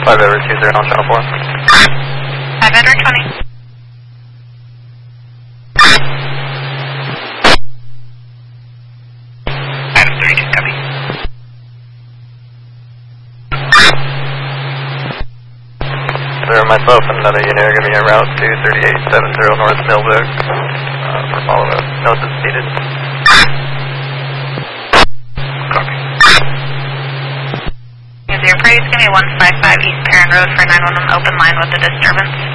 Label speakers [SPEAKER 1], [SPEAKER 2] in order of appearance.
[SPEAKER 1] 5 Edward 20 on channel 4.
[SPEAKER 2] 5 Edward 20. Adam 32, copy.
[SPEAKER 1] Myself and another unit are going to be en route to 3870 North Millbrook for follow-up. Notice needed.
[SPEAKER 2] Copy. Is your price going to be 155 East Perrin Road for 911 open line with a disturbance?